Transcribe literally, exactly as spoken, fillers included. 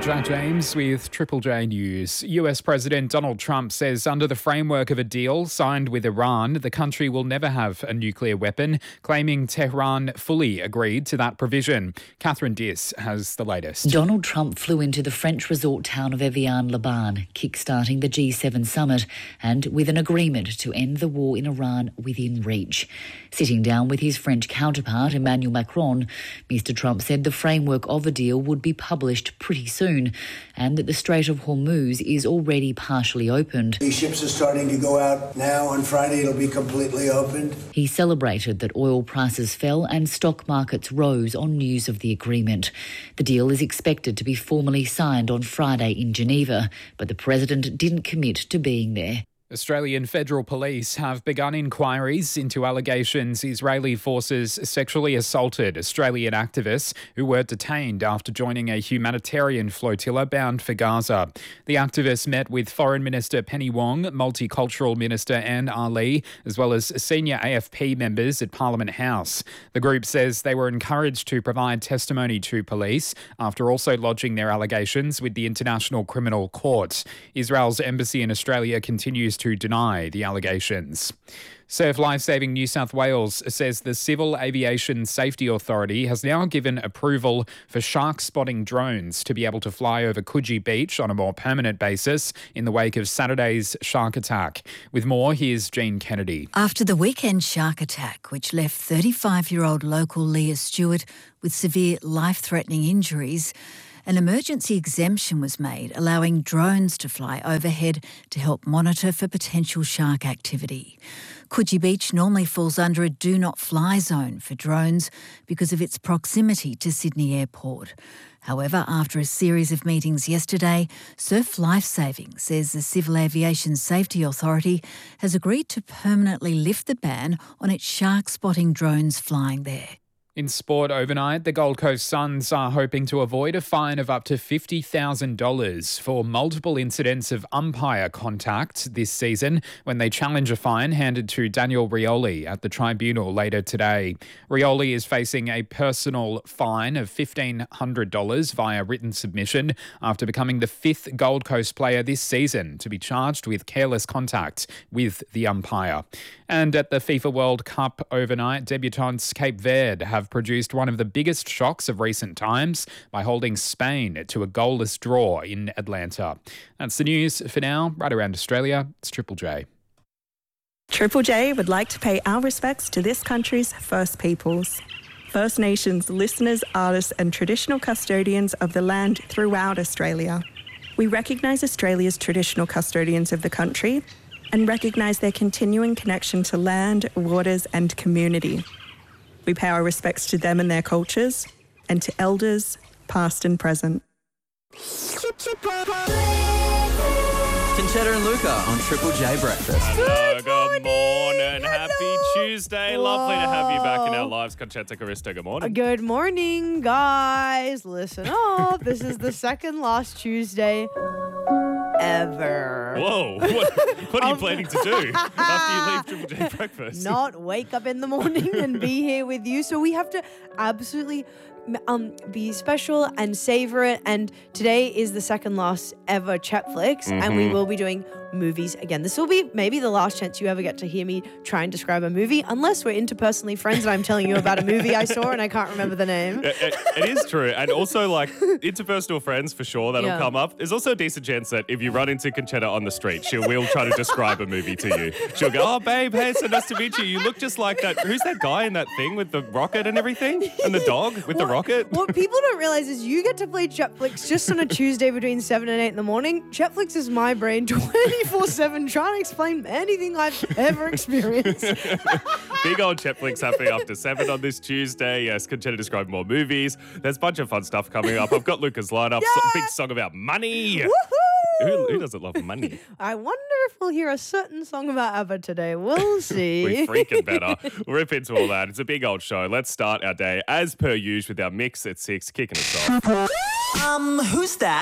Jack James with Triple J News. U S President Donald Trump says under the framework of a deal signed with Iran, the country will never have a nuclear weapon, claiming Tehran fully agreed to that provision. Catherine Diss has the latest. Donald Trump flew into the French resort town of Evian-le-Bain, kickstarting the G seven summit, and with an agreement to end the war in Iran within reach. Sitting down with his French counterpart, Emmanuel Macron, Mister Trump said the framework of a deal would be published pretty soon, and that the Strait of Hormuz is already partially opened. These ships are starting to go out now. On Friday, it'll be completely opened. He celebrated that oil prices fell and stock markets rose on news of the agreement. The deal is expected to be formally signed on Friday in Geneva, but the president didn't commit to being there. Australian Federal Police have begun inquiries into allegations Israeli forces sexually assaulted Australian activists who were detained after joining a humanitarian flotilla bound for Gaza. The activists met with Foreign Minister Penny Wong, Multicultural Minister Anne Ali, as well as senior A F P members at Parliament House. The group says they were encouraged to provide testimony to police after also lodging their allegations with the International Criminal Court. Israel's embassy in Australia continues to to deny the allegations. Surf Lifesaving New South Wales says the Civil Aviation Safety Authority has now given approval for shark spotting drones to be able to fly over Coogee Beach on a more permanent basis in the wake of Saturday's shark attack. With more, here's Jean Kennedy. After the weekend shark attack, which left thirty-five-year-old local Leah Stewart with severe life-threatening injuries, an emergency exemption was made, allowing drones to fly overhead to help monitor for potential shark activity. Coogee Beach normally falls under a do not fly zone for drones because of its proximity to Sydney Airport. However, after a series of meetings yesterday, Surf Lifesaving says the Civil Aviation Safety Authority has agreed to permanently lift the ban on its shark spotting drones flying there. In sport overnight, the Gold Coast Suns are hoping to avoid a fine of up to fifty thousand dollars for multiple incidents of umpire contact this season when they challenge a fine handed to Daniel Rioli at the tribunal later today. Rioli is facing a personal fine of fifteen hundred dollars via written submission after becoming the fifth Gold Coast player this season to be charged with careless contact with the umpire. And at the FIFA World Cup overnight, debutants Cape Verde have produced one of the biggest shocks of recent times by holding Spain to a goalless draw in Atlanta. That's the news for now. Right around Australia, it's Triple J. Triple J would like to pay our respects to this country's First Peoples, First Nations listeners, artists and traditional custodians of the land throughout Australia. We recognise Australia's traditional custodians of the country and recognise their continuing connection to land, waters and community. We pay our respects to them and their cultures, and to elders, past and present. Conchetta and Luca on Triple J Breakfast. Hello, good morning. Happy Tuesday. Lovely to have you back in our lives. Conchetta Caristo, good morning. Good morning, guys. Listen up. This is the second last Tuesday ever. Whoa. What, what are you planning to do after you leave Triple J Breakfast? Not wake up in the morning and be here with you. So we have to absolutely um be special and savor it. And today is the second last ever Chetflix, mm-hmm. and we will be doing movies again. This will be maybe the last chance you ever get to hear me try and describe a movie, unless we're interpersonally friends and I'm telling you about a movie I saw and I can't remember the name. It, it, it is true. And also, like, interpersonal friends for sure, that'll Yeah. come up. There's also a decent chance that if you run into Conchetta on the street, she will try to describe a movie to you. She'll go, oh, babe, hey, so nice to meet you. You look just like that. Who's that guy in that thing with the rocket and everything? And the dog with the rocket? What people don't realize is you get to play Chetflix just on a Tuesday between seven and eight in the morning. Chetflix is my brain twenty-four seven trying to explain anything I've ever experienced. Big old Chetflix happening after seven on this Tuesday. Yes, Conchetta described more movies. There's a bunch of fun stuff coming up. I've got Luca's lineup. Yeah! So, big song about money. Woohoo! Who, who doesn't love money? I wonder if we'll hear a certain song about ABBA today. We'll see. We freaking better. We'll rip into all that. It's a big old show. Let's start our day as per usual with our mix at six, kicking us off. Um, who's that?